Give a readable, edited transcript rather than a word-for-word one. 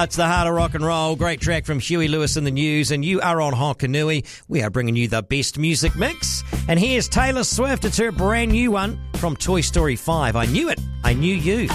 It's the heart of rock and roll. Great track from Huey Lewis in the News, and you are on Hokanui. We are bringing you the best music mix. And here's Taylor Swift. It's her brand new one from Toy Story 5. I Knew It. I Knew You.